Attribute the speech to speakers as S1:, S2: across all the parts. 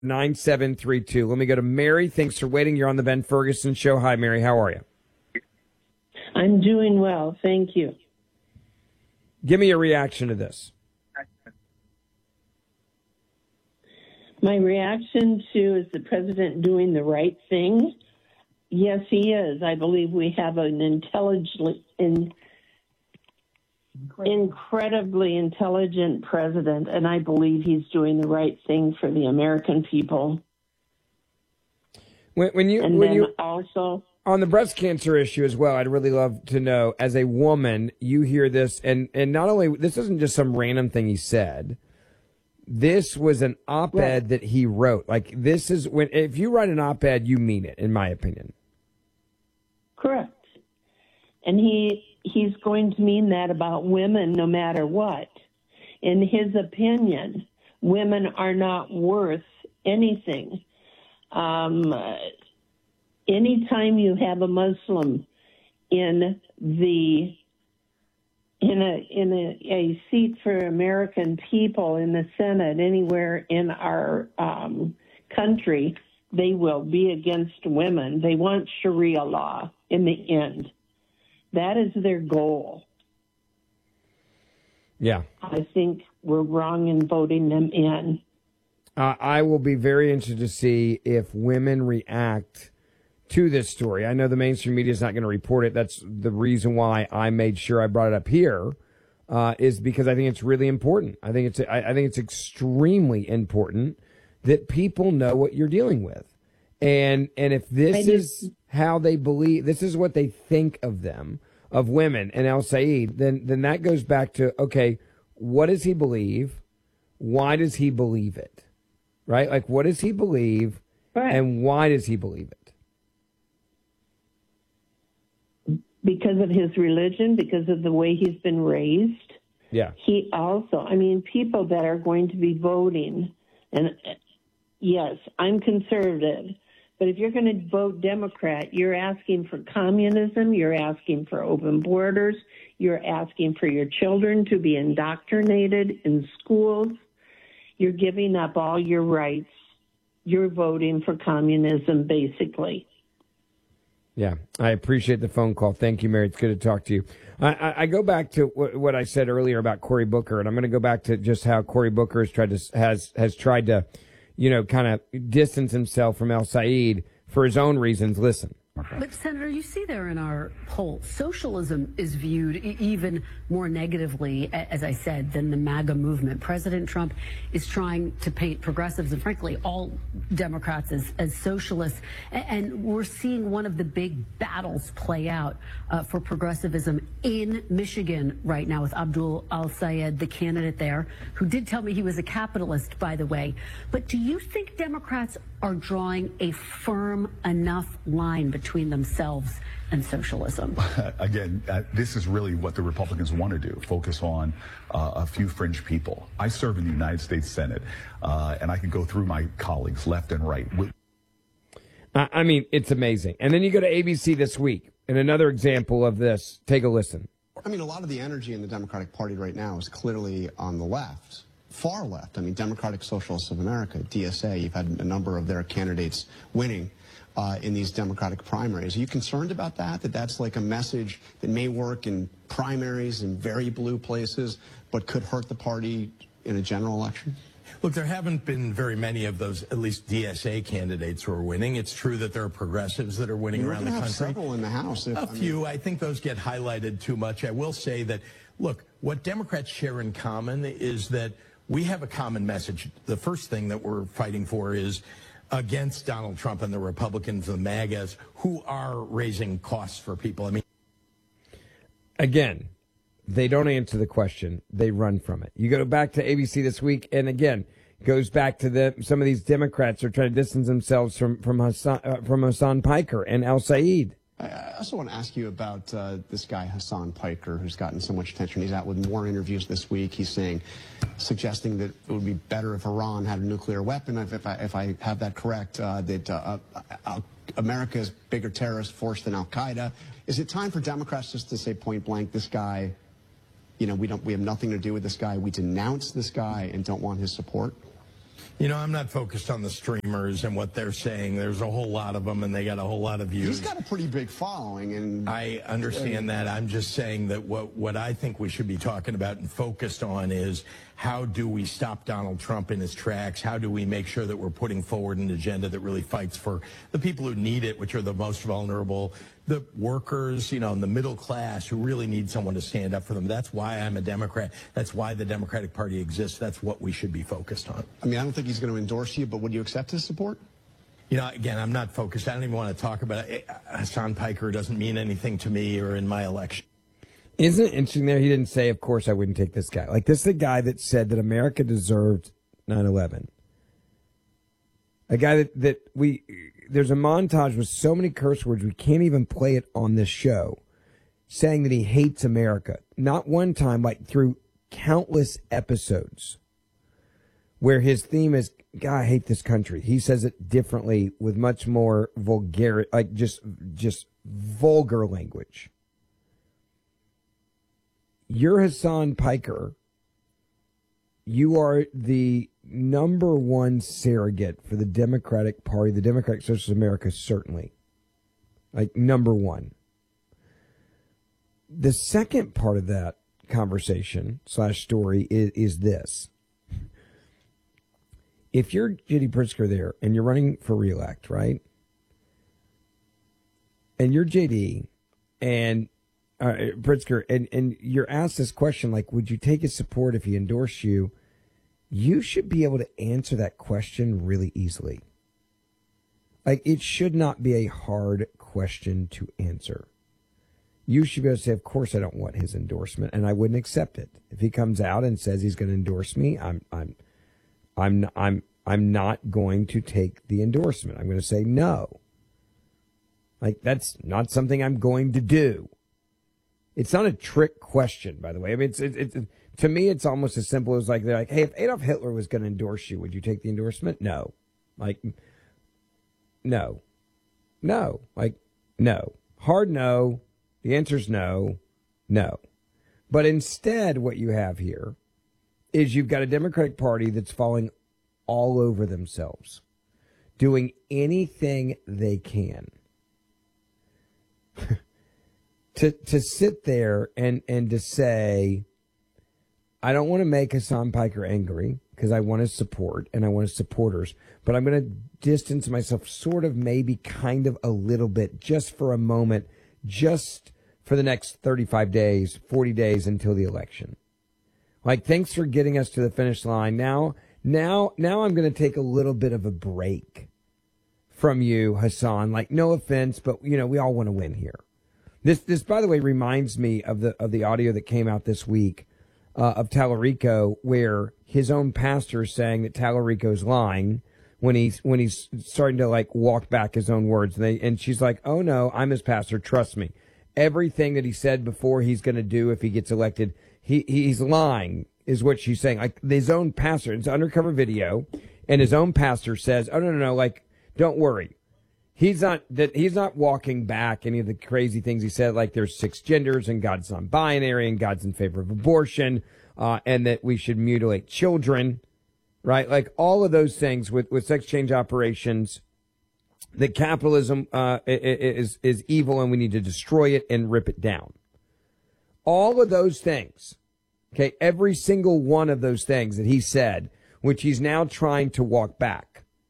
S1: 9732. Let me go to Mary. Thanks for waiting. You're on the Ben Ferguson Show. Hi, Mary. How are you?
S2: I'm doing well. Thank you.
S1: Give me your reaction to this.
S2: My reaction to is the president doing the right thing? Yes, he is. I believe we have an incredibly intelligent president, and I believe he's doing the right thing for the American people.
S1: When you
S2: also
S1: on the breast cancer issue as well, I'd really love to know, as a woman, you hear this, and not only, this isn't just some random thing he said. This was an op-ed that he wrote. Like, this is when, if you write an op-ed, you mean it, in my opinion.
S2: Correct. And he's going to mean that about women no matter what. In his opinion, women are not worth anything. Anytime you have a Muslim in a seat for American people in the Senate anywhere in our country, they will be against women. They want Sharia law in the end. That is their goal.
S1: Yeah.
S2: I think we're wrong in voting them in.
S1: I will be very interested to see if women react to this story. I know the mainstream media is not going to report it. That's the reason why I made sure I brought it up here, is because I think it's really important. I think it's extremely important that people know what you're dealing with. And if this is how they believe, this is what they think of them, of women and Al Sayed, then that goes back to, okay, what does he believe? Why does he believe it? Right? Like, what does he believe?
S2: Right.
S1: And why does he believe it?
S2: Because of his religion, because of the way he's been raised.
S1: Yeah.
S2: He also, people that are going to be voting, and yes, I'm conservative, but if you're going to vote Democrat, you're asking for communism, you're asking for open borders, you're asking for your children to be indoctrinated in schools, you're giving up all your rights, you're voting for communism, basically.
S1: Yeah, I appreciate the phone call. Thank you, Mary. It's good to talk to you. I go back to what I said earlier about Cory Booker, and I'm going to go back to just how Cory Booker has tried to, kind of distance himself from Al Sayed for his own reasons. Listen.
S3: But, Senator, you see there in our poll, socialism is viewed even more negatively, as I said, than the MAGA movement. President Trump is trying to paint progressives and, frankly, all Democrats as socialists. And we're seeing one of the big battles play out for progressivism in Michigan right now with Abdul Al-Sayed, the candidate there, who did tell me he was a capitalist, by the way. But do you think Democrats are drawing a firm enough line between themselves and socialism?
S4: Again, this is really what the Republicans want to do, focus on a few fringe people. I serve in the United States Senate, and I can go through my colleagues left and right.
S1: It's amazing. And then you go to ABC This Week, and another example of this. Take a listen.
S5: A lot of the energy in the Democratic Party right now is clearly on the left. Far left. Democratic Socialists of America, DSA, you've had a number of their candidates winning in these Democratic primaries. Are you concerned about that? That's like a message that may work in primaries in very blue places, but could hurt the party in a general election?
S6: Look, there haven't been very many of those, at least DSA candidates who are winning. It's true that there are progressives that are winning around the country.
S5: Several in the House.
S6: A few. I think those get highlighted too much. I will say that, look, what Democrats share in common is that we have a common message. The first thing that we're fighting for is against Donald Trump and the Republicans, the MAGAs, who are raising costs for people.
S1: Again, they don't answer the question. They run from it. You go back to ABC This Week, and again, goes back to some of these Democrats are trying to distance themselves from Hassan Piker and Al Sayed.
S5: I also want to ask you about this guy, Hassan Piker, who's gotten so much attention. He's out with more interviews this week. He's suggesting that it would be better if Iran had a nuclear weapon. If I have that correct, that America is a bigger terrorist force than Al-Qaeda. Is it time for Democrats just to say point blank, this guy, we have nothing to do with this guy. We denounce this guy and don't want his support?
S6: I'm not focused on the streamers and what they're saying. There's a whole lot of them, and they got a whole lot of views.
S5: He's got a pretty big following, and
S6: I understand that. I'm just saying that what I think we should be talking about and focused on is how do we stop Donald Trump in his tracks? How do we make sure that we're putting forward an agenda that really fights for the people who need it, which are the most vulnerable, the workers, and the middle class who really need someone to stand up for them. That's why I'm a Democrat. That's why the Democratic Party exists. That's what we should be focused on.
S5: I don't think he's going to endorse you, but would you accept his support?
S6: Again, I'm not focused. I don't even want to talk about it. Hassan Piker doesn't mean anything to me or in my election.
S1: Isn't it interesting there? He didn't say, of course, I wouldn't take this guy. Like, this is the guy that said that America deserved 9/11. A guy there's a montage with so many curse words, we can't even play it on this show, saying that he hates America. Not one time, like through countless episodes, where his theme is, God, I hate this country. He says it differently with much more vulgar, like just vulgar language. You're Hassan Piker. You are the number one surrogate for the Democratic Party, the Democratic Socialist America, certainly. Like, number one. The second part of that conversation / story is this. If you're J.D. Pritzker there and you're running for re-elect, right? And you're J.D. and Pritzker, and you're asked this question, like, would you take his support if he endorsed you? You should be able to answer that question really easily. Like, it should not be a hard question to answer. You should be able to say, of course I don't want his endorsement, and I wouldn't accept it. If he comes out and says he's going to endorse me, I'm not going to take the endorsement. I'm going to say no. Like, that's not something I'm going to do. It's not a trick question, by the way. I mean, it's to me, it's almost as simple as like, they're like, hey, if Adolf Hitler was going to endorse you, would you take the endorsement? No. Like, no. No. Like, no. Hard no. The answer's no. No. But instead, what you have here is you've got a Democratic Party that's falling all over themselves, doing anything they can to sit there and to say, I don't want to make Hassan Piker angry because I want his support and I want his supporters, but I'm going to distance myself sort of, maybe kind of a little bit, just for a moment, just for the next 35 days, 40 days until the election. Like, thanks for getting us to the finish line. Now I'm going to take a little bit of a break from you, Hassan. Like, no offense, but we all want to win here. This, by the way, reminds me of the audio that came out this week of Tallarico, where his own pastor is saying that Tallarico's lying when he's starting to like walk back his own words, and she's like, "Oh no, I'm his pastor. Trust me. Everything that he said before he's going to do if he gets elected, he's lying," is what she's saying. Like, his own pastor, it's an undercover video, and his own pastor says, "Oh no, like, don't worry. He's not walking back any of the crazy things he said, like there's 6 genders and God's non-binary and God's in favor of abortion, and that we should mutilate children," right? Like, all of those things with sex change operations, that capitalism is evil and we need to destroy it and rip it down. All of those things, okay, every single one of those things that he said, which he's now trying to walk back.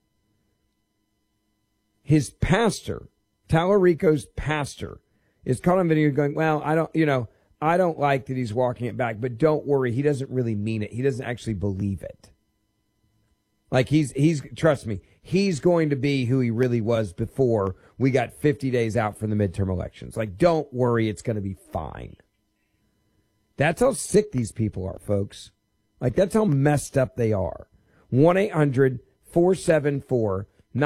S1: His pastor, Tallarico's pastor, is caught on video going, well, I don't like that he's walking it back, but don't worry, he doesn't really mean it. He doesn't actually believe it. Like, he's trust me, he's going to be who he really was before we got 50 days out from the midterm elections. Like, don't worry, it's going to be fine. That's how sick these people are, folks. Like, that's how messed up they are. 1-800-474-9732,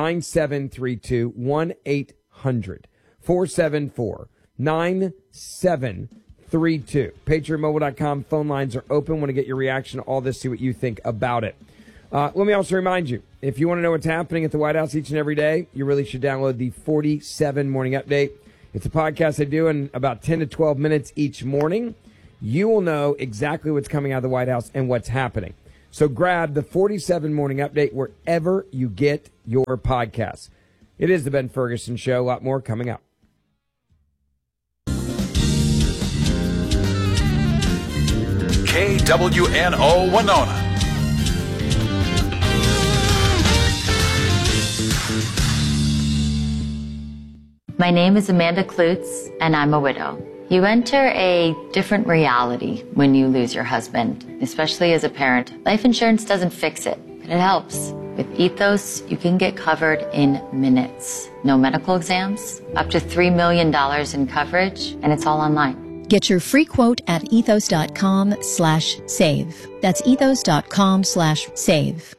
S1: 1-800-474-9732. PatriotMobile.com phone lines are open. Want to get your reaction to all this, see what you think about it. Let me also remind you, if you want to know what's happening at the White House each and every day, you really should download the 47 Morning Update. It's a podcast I do in about 10 to 12 minutes each morning. You will know exactly what's coming out of the White House and what's happening. So grab the 47 Morning Update wherever you get your podcasts. It is the Ben Ferguson Show. A lot more coming up.
S7: KWNO Winona.
S8: My name is Amanda Klutz, and I'm a widow. You enter a different reality when you lose your husband, especially as a parent. Life insurance doesn't fix it, but it helps. With Ethos, you can get covered in minutes. No medical exams, up to $3 million in coverage, and it's all online.
S9: Get your free quote at ethos.com/save. That's ethos.com/save.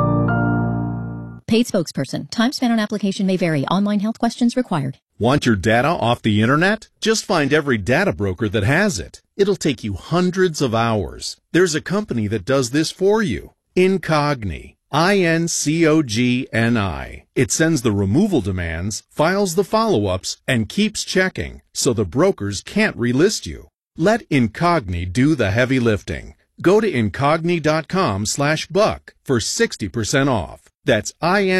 S9: Paid spokesperson. Time spent on application may vary. Online health questions required.
S10: Want your data off the internet? Just find every data broker that has it. It'll take you hundreds of hours. There's a company that does this for you. Incogni. INCOGNI. It sends the removal demands, files the follow-ups, and keeps checking, so the brokers can't relist you. Let Incogni do the heavy lifting. Go to incogni.com/buck for 60% off. That's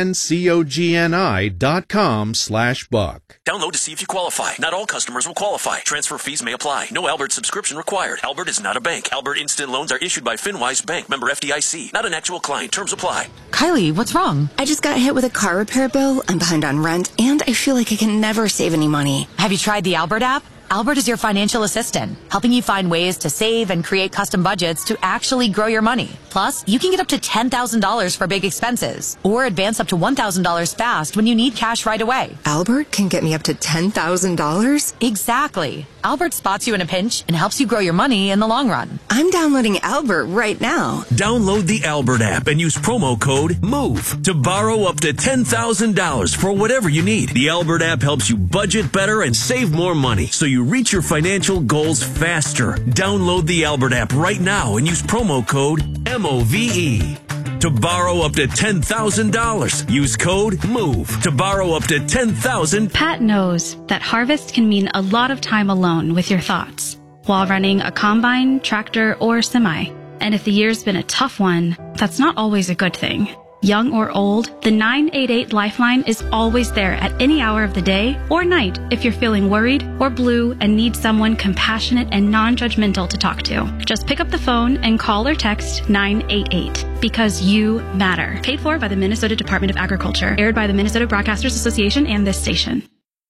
S10: incogni.com/buck.
S11: Download to see if you qualify. Not all customers will qualify. Transfer fees may apply. No Albert subscription required. Albert is not a bank. Albert Instant Loans are issued by FinWise Bank, member FDIC. Not an actual client. Terms apply.
S12: Kylie, what's wrong? I just got hit with a car repair bill. I'm behind on rent, and I feel like I can never save any money.
S13: Have you tried the Albert app? Albert is your financial assistant, helping you find ways to save and create custom budgets to actually grow your money. Plus, you can get up to $10,000 for big expenses or advance up to $1,000 fast when you need cash right away.
S12: Albert can get me up to $10,000?
S13: Exactly. Albert spots you in a pinch and helps you grow your money in the long run.
S12: I'm downloading Albert right now.
S11: Download the Albert app and use promo code MOVE to borrow up to $10,000 for whatever you need. The Albert app helps you budget better and save more money so you reach your financial goals faster. Download the Albert app right now and use promo code MOVE to borrow up to $10,000. Use code MOVE to borrow up to $10,000.
S14: Pat knows that harvest can mean a lot of time alone with your thoughts while running a combine, tractor, or semi. And if the year's been a tough one, that's not always a good thing. Young or old, the 988 Lifeline is always there at any hour of the day or night if you're feeling worried or blue and need someone compassionate and non-judgmental to talk to. Just pick up the phone and call or text 988 because you matter. Paid for by the Minnesota Department of Agriculture. Aired by the Minnesota Broadcasters Association and this station.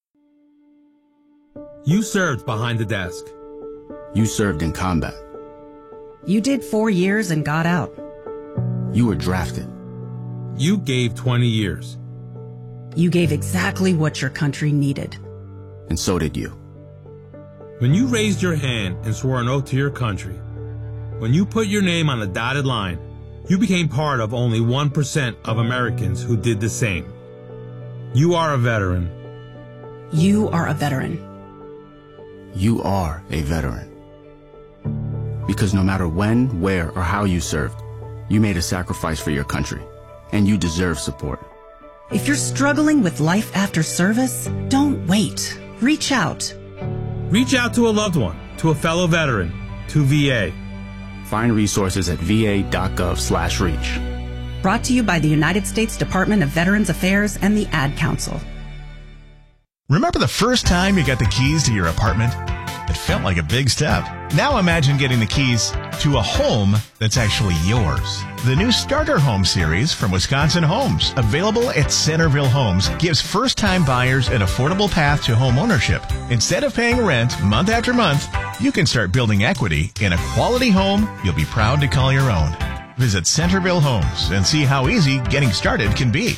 S15: You served behind the desk.
S16: You served in combat.
S17: You did 4 years and got out.
S16: You were drafted.
S15: You gave 20 years.
S17: You gave exactly what your country needed.
S16: And so did you.
S15: When you raised your hand and swore an oath to your country, when you put your name on a dotted line, you became part of only 1% of Americans who did the same. You are a veteran.
S17: You are a veteran.
S16: You are a veteran. Because no matter when, where, or how you served, you made a sacrifice for your country. And you deserve support.
S17: If you're struggling with life after service, don't wait. Reach out.
S15: Reach out to a loved one, to a fellow veteran, to VA.
S16: Find resources at va.gov/reach.
S17: Brought to you by the United States Department of Veterans Affairs and the Ad Council.
S18: Remember the first time you got the keys to your apartment? It felt like a big step. Now imagine getting the keys to a home that's actually yours. The new Starter Home series from Wisconsin Homes, available at Centerville Homes, gives first-time buyers an affordable path to home ownership. Instead of paying rent month after month, you can start building equity in a quality home you'll be proud to call your own. Visit Centerville Homes and see how easy getting started can be.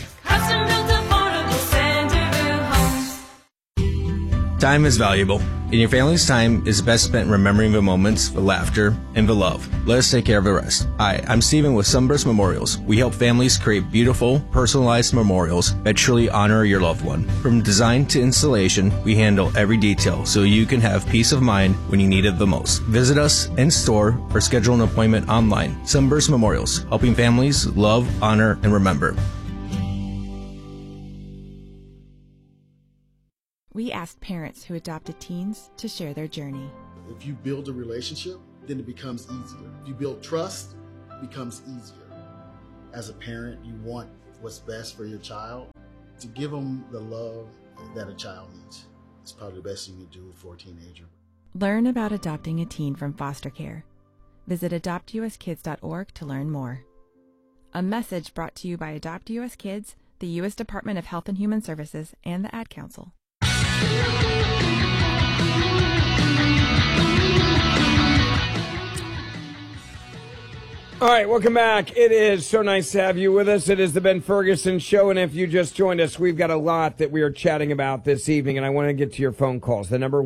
S19: Time is valuable, and your family's time is best spent remembering the moments, the laughter, and the love. Let us take care of the rest. Hi, I'm Steven with Sunburst Memorials. We help families create beautiful, personalized memorials that truly honor your loved one. From design to installation, we handle every detail so you can have peace of mind when you need it the most. Visit us in store or schedule an appointment online. Sunburst Memorials, helping families love, honor, and remember.
S20: We asked parents who adopted teens to share their journey.
S21: If you build a relationship, then it becomes easier. If you build trust, becomes easier. As a parent, you want what's best for your child. To give them the love that a child needs, it's probably the best thing you can do for a teenager.
S20: Learn about adopting a teen from foster care. Visit adoptuskids.org to learn more. A message brought to you by Adopt US Kids, the U.S. Department of Health and Human Services, and the Ad Council.
S1: All right, welcome back. It is so nice to have you with us. It is the Ben Ferguson Show, and if you just joined us, we've got a lot that we are chatting about this evening, and I want to get to your phone calls. The number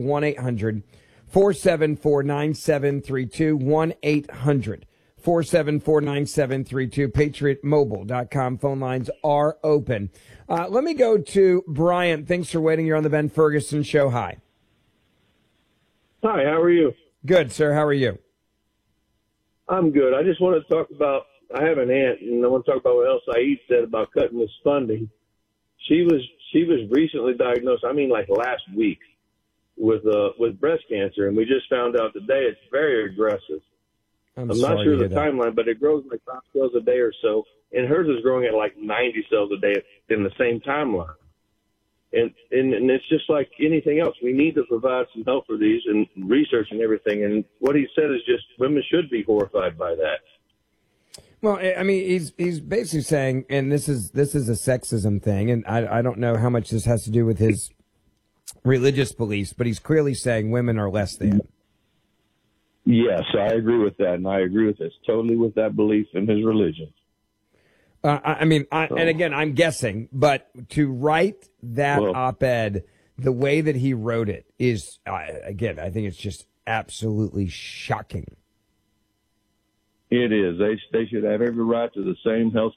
S1: 1-800-474-9732, 1-800-474-9732. PatriotMobile.com phone lines are open. Let me go to Brian. Thanks for waiting. You're on the Ben Ferguson Show. Hi.
S22: Hi, how are you?
S1: Good, sir. How are you?
S22: I'm good. I just want to talk about, I have an aunt, and I want to talk about what El Said said about cutting this funding. She was recently diagnosed, like last week, with breast cancer, and we just found out today it's very aggressive. I'm not sure the timeline, but it grows like 5 cells a day or so, and hers is growing at like 90 cells a day in the same timeline. And it's just like anything else. We need to provide some help for these and research and everything. And what he said is just women should be horrified by that.
S1: Well, I mean, he's basically saying, and this is a sexism thing, and I don't know how much this has to do with his religious beliefs, but he's clearly saying women are less than.
S22: Yes, I agree with that, and I agree with this totally with that belief in his religion.
S1: And again, I'm guessing, but to write that op-ed the way that he wrote it is, again, I think it's just absolutely shocking.
S22: It is. They should have every right to the same health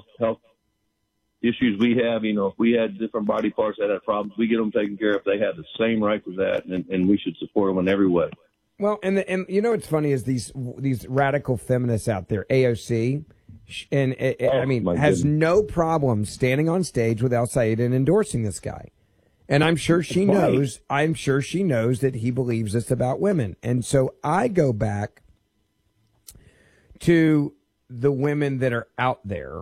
S22: issues we have. You know, if we had different body parts that had problems, we get them taken care of. They have the same right to that, and we should support them in every way.
S1: Well, and you know what's funny is these radical feminists out there, AOC. And has no problem standing on stage with El Said and endorsing this guy. And I'm sure she knows. I'm sure she knows that he believes this about women. And so I go back to the women that are out there.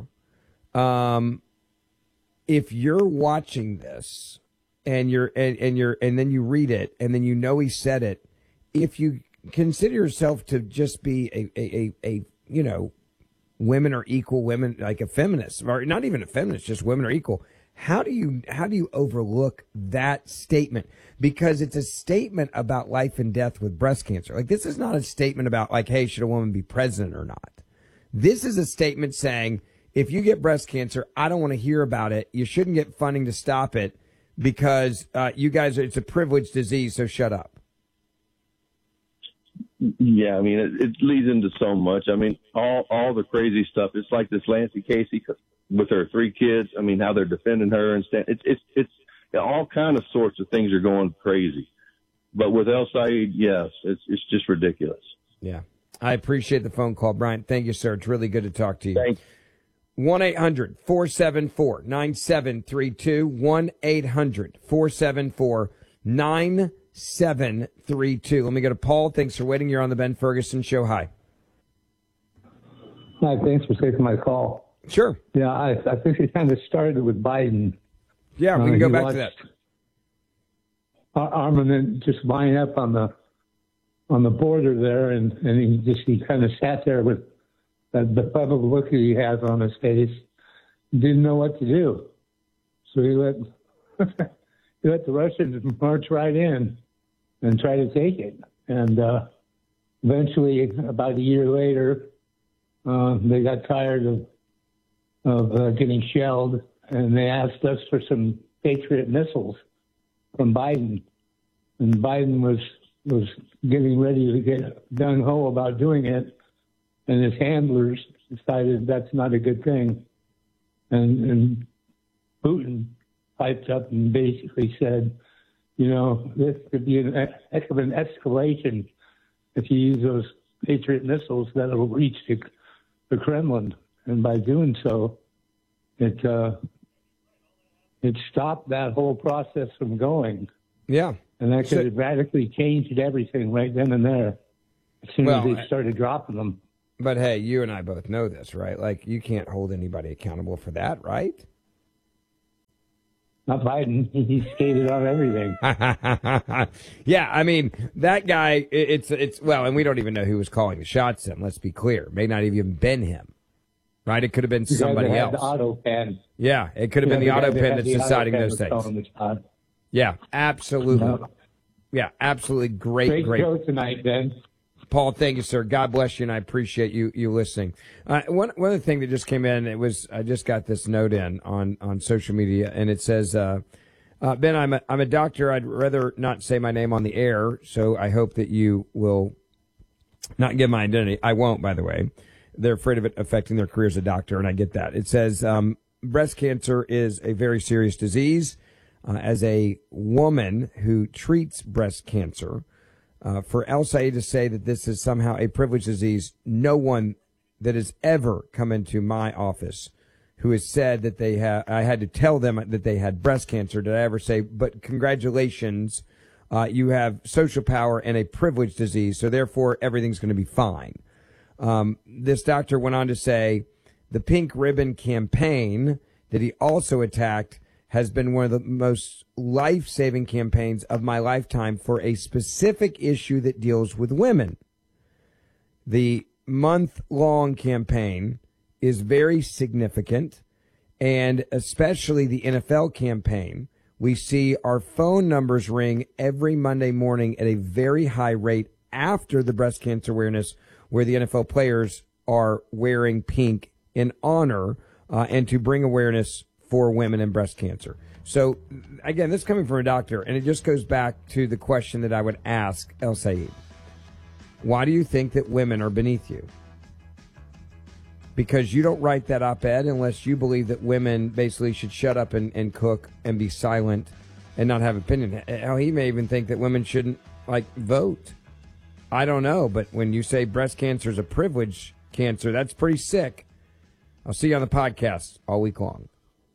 S1: If you're watching this and then you read it and then you know he said it, if you consider yourself to just be a women are equal, women like a feminist, or not even a feminist, just women are equal. How do you overlook that statement? Because it's a statement about life and death with breast cancer. Like, this is not a statement about like, hey, should a woman be president or not? This is a statement saying, if you get breast cancer, I don't want to hear about it. You shouldn't get funding to stop it because you guys it's a privileged disease. So shut up.
S22: Yeah, I mean, it leads into so much. I mean, all the crazy stuff. It's like this Lancey Casey with her 3 kids. I mean, how they're defending her and it's all kind of sorts of things are going crazy. But with El Said, yes, it's just ridiculous.
S1: Yeah, I appreciate the phone call, Brian. Thank you, sir. It's really good to talk to you. Thanks. 1-800-474-9732. 1-800-474-9732. Let me go to Paul. Thanks for waiting. You're on the Ben Ferguson Show. Hi.
S23: Hi, thanks for taking my call.
S1: Sure.
S23: Yeah, I think it kind of started with Biden.
S1: Yeah, we can go back to that.
S23: Armament just lined up on the border there, and he kind of sat there with the puzzled look that he has on his face, didn't know what to do. So he let the Russians march right in and try to take it. And eventually, about a year later, they got tired of getting shelled, and they asked us for some Patriot missiles from Biden. And Biden was getting ready to get gung-ho about doing it, and his handlers decided that's not a good thing. And Putin piped up and basically said, this could be an heck of an escalation if you use those Patriot missiles that will reach the Kremlin. And by doing so, it stopped that whole process from going.
S1: Yeah.
S23: And that could have radically changed everything right then and there as soon as they started dropping them.
S1: But hey, you and I both know this, right? Like, you can't hold anybody accountable for that, right?
S23: Not Biden. He skated on everything.
S1: Yeah, I mean, that guy, it's well, and we don't even know who was calling the shots then, let's be clear. May not even been him, right? It could have been somebody else.
S23: The auto pen.
S1: Yeah, it could have been the auto pen that's deciding those things. Yeah, absolutely. No. Yeah, absolutely great
S23: show tonight, Ben.
S1: Paul, thank you, sir. God bless you, and I appreciate you listening. One other thing that just came in, I just got this note in on social media, and it says, Ben, I'm a doctor. I'd rather not say my name on the air, so I hope that you will not give my identity. I won't, by the way. They're afraid of it affecting their career as a doctor, and I get that. It says, breast cancer is a very serious disease. As a woman who treats breast cancer, for El Sayed to say that this is somehow a privileged disease, no one that has ever come into my office who has said that I had to tell them that they had breast cancer, did I ever say, but congratulations, you have social power and a privileged disease, so therefore everything's going to be fine. This doctor went on to say the Pink Ribbon campaign that he also attacked has been one of the most life-saving campaigns of my lifetime for a specific issue that deals with women. The month-long campaign is very significant, and especially the NFL campaign. We see our phone numbers ring every Monday morning at a very high rate after the breast cancer awareness, where the NFL players are wearing pink in honor and to bring awareness for women and breast cancer. So, again, this is coming from a doctor, and it just goes back to the question that I would ask El Sayed. Why do you think that women are beneath you? Because you don't write that op-ed unless you believe that women basically should shut up and cook and be silent and not have opinion. Hell, he may even think that women shouldn't, vote. I don't know, but when you say breast cancer is a privilege cancer, that's pretty sick. I'll see you on the podcast all week long.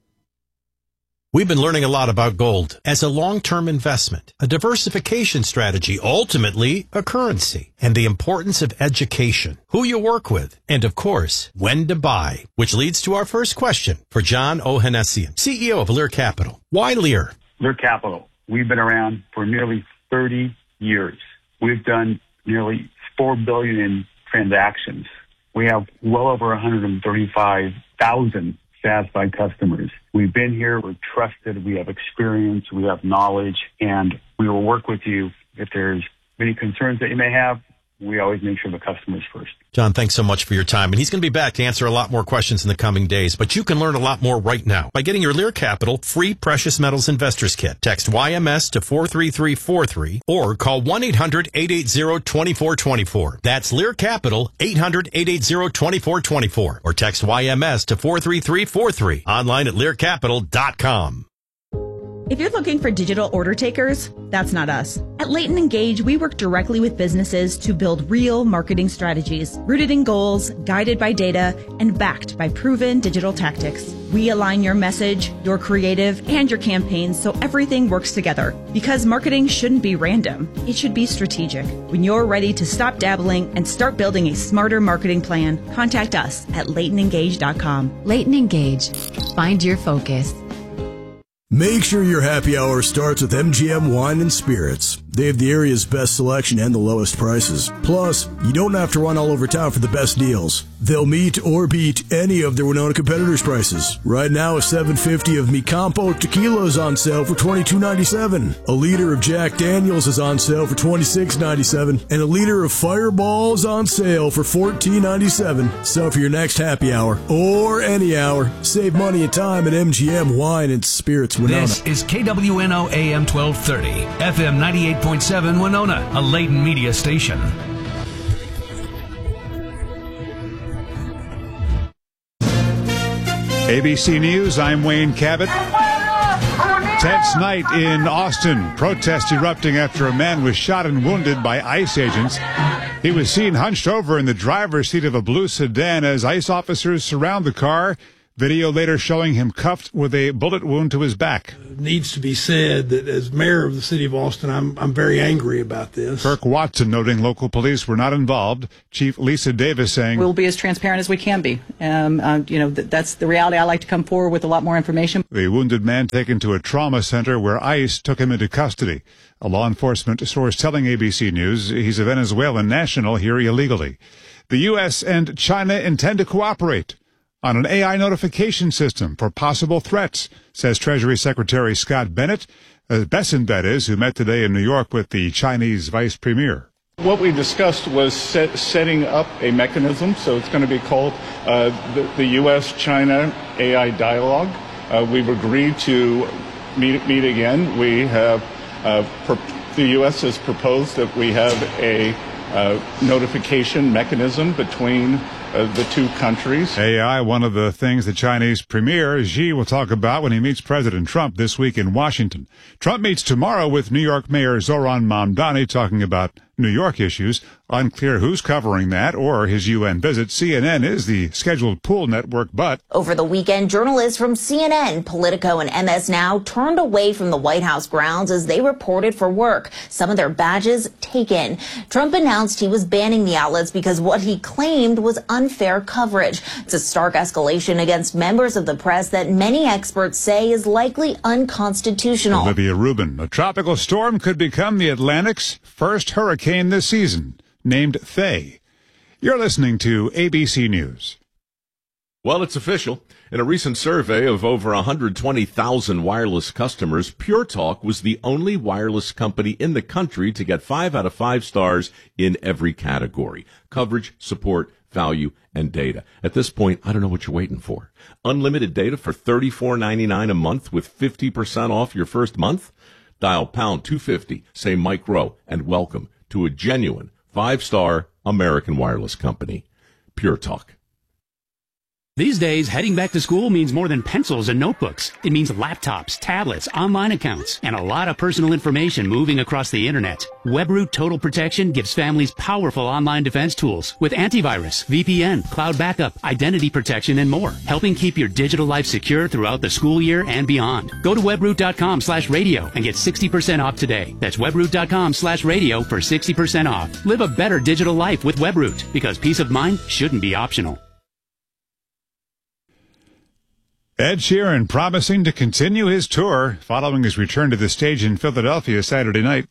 S2: We've been learning a lot about gold as a long-term investment, a diversification strategy, ultimately a currency, and the importance of education, who you work with, and of course, when to buy, which leads to our first question for John Ohanessian, CEO of Lear Capital. Why Lear?
S3: Lear Capital. We've been around for nearly 30 years. We've done nearly $4 billion in transactions. We have well over 135,000 satisfied customers. We've been here, we're trusted, we have experience, we have knowledge, and we will work with you if there's any concerns that you may have. We always make sure the customer's first.
S2: John, thanks so much for your time. And he's going to be back to answer a lot more questions in the coming days. But you can learn a lot more right now by getting your Lear Capital free Precious Metals Investors Kit. Text YMS to 43343 or call 1-800-880-2424. That's Lear Capital, 800-880-2424. Or text YMS to 43343. Online at learcapital.com.
S4: If you're looking for digital order takers, that's not us. At Leighton Engage, we work directly with businesses to build real marketing strategies, rooted in goals, guided by data, and backed by proven digital tactics. We align your message, your creative, and your campaigns so everything works together. Because marketing shouldn't be random. It should be strategic. When you're ready to stop dabbling and start building a smarter marketing plan, contact us at LeightonEngage.com.
S24: Leighton Engage. Find your focus.
S25: Make sure your happy hour starts with MGM Wine and Spirits. They have the area's best selection and the lowest prices. Plus, you don't have to run all over town for the best deals. They'll meet or beat any of their Winona competitors' prices. Right now, a $7.50 of Mi Campo tequila is on sale for $22.97. A liter of Jack Daniels is on sale for $26.97. And a liter of Fireball is on sale for $14.97. So for your next happy hour, or any hour, save money and time at MGM Wine and Spirits Winona.
S26: This is KWNO AM 1230, FM 98.7 Winona, a Leighton Media station.
S27: ABC News, I'm Wayne Cabot. Tense night in Austin. Protests erupting after a man was shot and wounded by ICE agents. He was seen hunched over in the driver's seat of a blue sedan as ICE officers surround the car. Video later showing him cuffed with a bullet wound to his back.
S5: It needs to be said that as mayor of the city of Austin, I'm very angry about this.
S27: Kirk Watson noting local police were not involved. Chief Lisa Davis saying,
S6: "We'll be as transparent as we can be. That's the reality. I like to come forward with a lot more information."
S27: The wounded man taken to a trauma center where ICE took him into custody. A law enforcement source telling ABC News he's a Venezuelan national here illegally. The U.S. and China intend to cooperate on an AI notification system for possible threats, says Treasury Secretary Scott Bennett, that is, who met today in New York with the Chinese vice premier.
S7: What we discussed was setting up a mechanism, so it's going to be called the U.S.-China AI Dialogue. We've agreed to meet again. We have the U.S. has proposed that we have a notification mechanism between the two countries.
S27: AI, one of the things the Chinese premier Xi will talk about when he meets President Trump this week in Washington. Trump meets tomorrow with New York Mayor Zoran Mamdani talking about New York issues. Unclear who's covering that or his UN visit. CNN is the scheduled pool network, but
S8: over the weekend, journalists from CNN, Politico, and MS Now turned away from the White House grounds as they reported for work. Some of their badges taken. Trump announced he was banning the outlets because what he claimed was unfair coverage. It's a stark escalation against members of the press that many experts say is likely unconstitutional.
S27: Olivia Rubin, a tropical storm could become the Atlantic's first hurricane this season, named Faye. You're listening to ABC News.
S9: Well, it's official. In a recent survey of over 120,000 wireless customers, Pure Talk was the only wireless company in the country to get 5 out of 5 stars in every category: coverage, support, value, and data. At this point, I don't know what you're waiting for. Unlimited data for $34.99 a month with 50% off your first month? Dial pound 250, say Mike Rowe, and welcome to a genuine 5-star American wireless company. Pure Talk.
S10: These days, heading back to school means more than pencils and notebooks. It means laptops, tablets, online accounts, and a lot of personal information moving across the internet. WebRoot Total Protection gives families powerful online defense tools with antivirus, VPN, cloud backup, identity protection, and more, helping keep your digital life secure throughout the school year and beyond. Go to webroot.com/radio and get 60% off today. That's webroot.com/radio for 60% off. Live a better digital life with WebRoot, because peace of mind shouldn't be optional.
S27: Ed Sheeran promising to continue his tour following his return to the stage in Philadelphia Saturday night.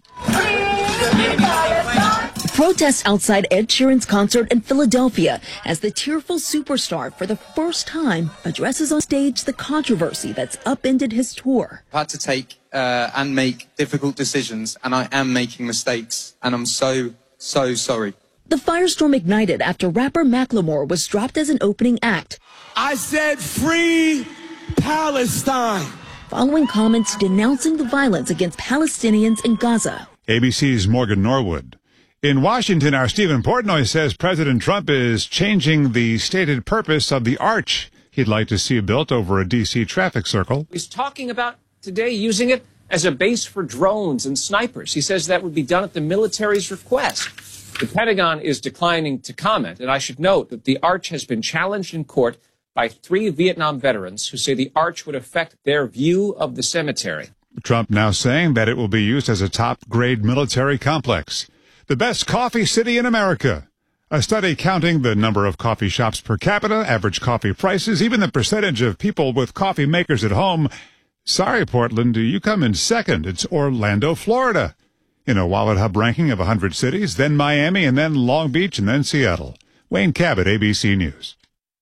S13: Protests outside Ed Sheeran's concert in Philadelphia as the tearful superstar for the first time addresses on stage the controversy that's upended his tour.
S28: I've had to take and make difficult decisions, and I am making mistakes, and I'm so sorry.
S13: The firestorm ignited after rapper Macklemore was dropped as an opening act.
S29: I said free Palestine.
S13: Following comments denouncing the violence against Palestinians in Gaza.
S27: ABC's Morgan Norwood. In Washington, our Stephen Portnoy says President Trump is changing the stated purpose of the arch he'd like to see built over a D.C. traffic circle.
S30: He's talking about today using it as a base for drones and snipers. He says that would be done at the military's request. The Pentagon is declining to comment, and I should note that the arch has been challenged in court by 3 Vietnam veterans who say the arch would affect their view of the cemetery.
S27: Trump now saying that it will be used as a top-grade military complex. The best coffee city in America. A study counting the number of coffee shops per capita, average coffee prices, even the percentage of people with coffee makers at home. Sorry, Portland, you come in second. It's Orlando, Florida. In a Wallet Hub ranking of 100 cities, then Miami, and then Long Beach, and then Seattle. Wayne Cabot, ABC News.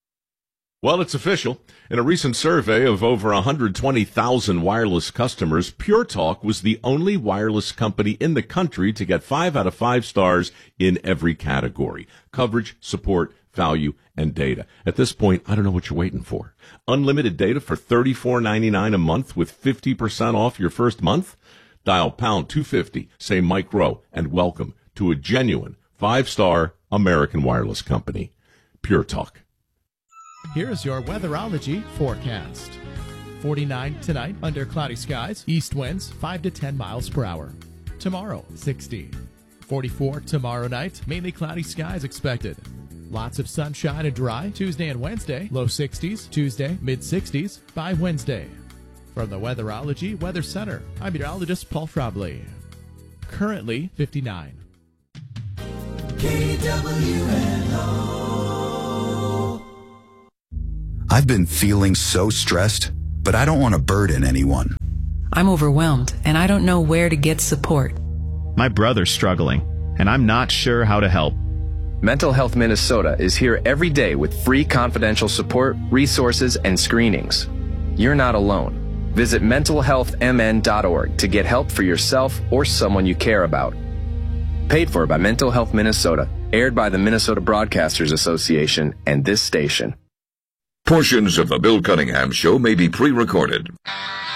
S9: Well, it's official. In a recent survey of over 120,000 wireless customers, Pure Talk was the only wireless company in the country to get 5 out of 5 stars in every category: coverage, support, value, and data. At this point, I don't know what you're waiting for. Unlimited data for $34.99 a month with 50% off your first month? Dial pound 250, say Mike Rowe, and welcome to a genuine 5-star American wireless company. Pure Talk.
S31: Here's your weatherology forecast. 49 tonight under cloudy skies, east winds 5 to 10 miles per hour. Tomorrow, 60. 44 tomorrow night, mainly cloudy skies expected. Lots of sunshine and dry Tuesday and Wednesday. Low 60s Tuesday, mid 60s by Wednesday. From the Weatherology Weather Center, I'm meteorologist Paul Trombley. Currently 59.
S11: KWNO. I've been feeling so stressed, but I don't want to burden anyone.
S12: I'm overwhelmed, and I don't know where to get support.
S14: My brother's struggling, and I'm not sure how to help.
S15: Mental Health Minnesota is here every day with free confidential support, resources, and screenings. You're not alone. Visit mentalhealthmn.org to get help for yourself or someone you care about. Paid for by Mental Health Minnesota, aired by the Minnesota Broadcasters Association and this station.
S16: Portions of the Bill Cunningham Show may be pre-recorded.